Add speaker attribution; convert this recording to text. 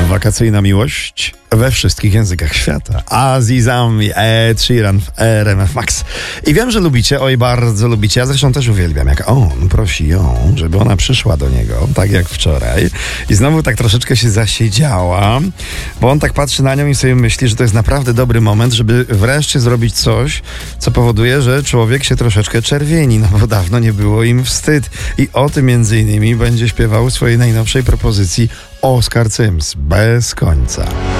Speaker 1: Wakacyjna miłość we wszystkich językach świata. Azizami, Ed Sheeran w RMF Max. I wiem, że lubicie, oj bardzo lubicie. Ja zresztą też uwielbiam, jak on prosi ją, żeby ona przyszła do niego, tak jak wczoraj. I znowu tak troszeczkę się zasiedziała, bo on tak patrzy na nią i sobie myśli, że to jest naprawdę dobry moment, żeby wreszcie zrobić coś, co powoduje, że człowiek się troszeczkę czerwieni, no bo dawno nie było im wstyd. I o tym między innymi będzie śpiewał swojej najnowszej propozycji Oskar Cyms bez końca.